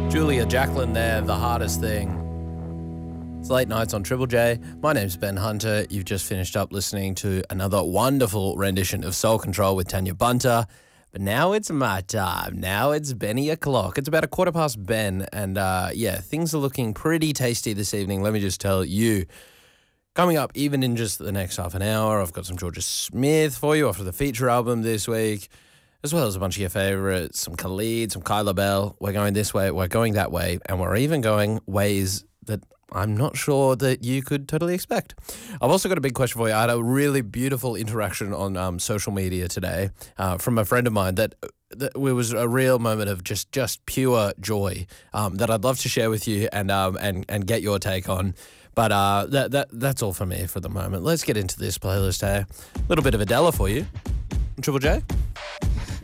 Julia Jacqueline there, The Hardest Thing. It's late nights on Triple J. My name's Ben Hunter. You've just finished up listening to another wonderful rendition of Soul Control with Tanya Bunter. But now it's my time. Now it's Benny o'clock. It's about 7:15 Ben, and things are looking pretty tasty this evening, let me just tell you. Coming up, even in just the next half an hour, I've got some Georgia Smith for you off of the feature album this week, as well as a bunch of your favourites, some Khalid, some Kyla Bell. We're going this way, we're going that way, and we're even going ways that I'm not sure that you could totally expect. I've also got a big question for you. I had a really beautiful interaction on social media today from a friend of mine that it was a real moment of just pure joy that I'd love to share with you and get your take on. But that's all for me for the moment. Let's get into this playlist here. A little bit of Adele for you. Triple J.